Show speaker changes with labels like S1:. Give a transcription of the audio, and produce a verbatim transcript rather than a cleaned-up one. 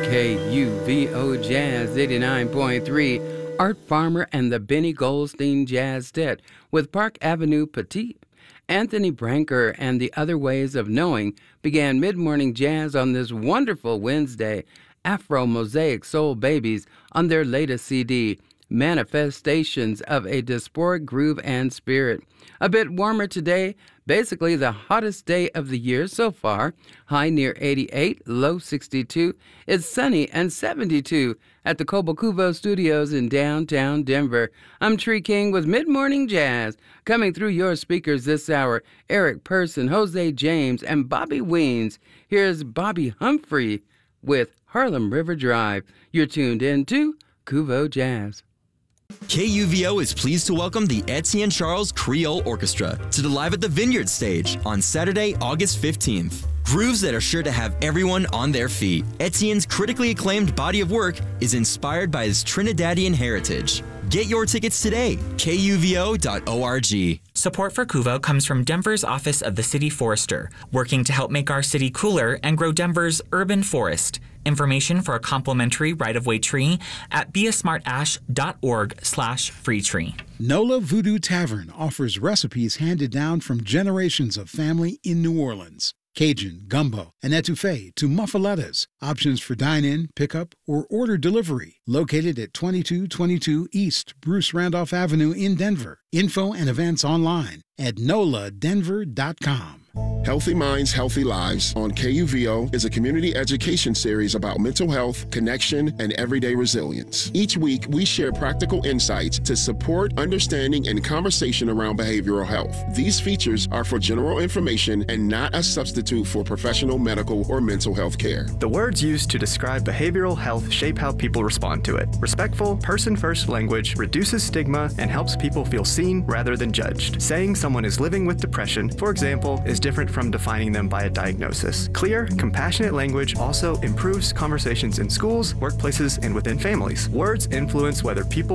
S1: K U V O Jazz eighty-nine point three, Art Farmer and the Benny Goldstein Jazztet with Park Avenue Petite. Anthony Branker and the Other Ways of Knowing began mid-morning jazz on this wonderful Wednesday. Afro Mosaic Soul Babies on their latest C D, Manifestations of a Diasporic Groove and Spirit. A bit warmer today, basically the hottest day of the year so far. High near eighty-eight, low sixty-two. It's sunny and seventy-two at the Cobo Cuvo Studios in downtown Denver. I'm Tree King with Mid-Morning Jazz. Coming through your speakers this hour, Eric Person, Jose James, and Bobby Weens. Here's Bobby Humphrey with Harlem River Drive. You're tuned in to Cuvo Jazz.
S2: K U V O is pleased to welcome the Etienne Charles Creole Orchestra to the Live at the Vineyard stage on Saturday, August fifteenth. Grooves that are sure to have everyone on their feet. Etienne's critically acclaimed body of work is inspired by his Trinidadian heritage. Get your tickets today, K U V O dot org.
S3: Support for Cuvo comes from Denver's Office of the City Forester, working to help make our city cooler and grow Denver's urban forest. Information for a complimentary right-of-way tree at beasmartash.org slash free tree.
S4: Nola Voodoo Tavern offers recipes handed down from generations of family in New Orleans. Cajun, gumbo, and etouffee to muffalettas. Options for dine-in, pickup, or order delivery. Located at twenty-two twenty-two East Bruce Randolph Avenue in Denver. Info and events online at nola denver dot com.
S5: Healthy Minds, Healthy Lives on K U V O is a community education series about mental health, connection, and everyday resilience. Each week, we share practical insights to support understanding and conversation around behavioral health. These features are for general information and not a substitute for professional medical or mental health care.
S6: The words used to describe behavioral health shape how people respond to it. Respectful, person-first language reduces stigma and helps people feel seen rather than judged. Saying someone is living with depression, for example, is different from defining them by a diagnosis. Clear, compassionate language also improves conversations in schools, workplaces, and within families. Words influence whether people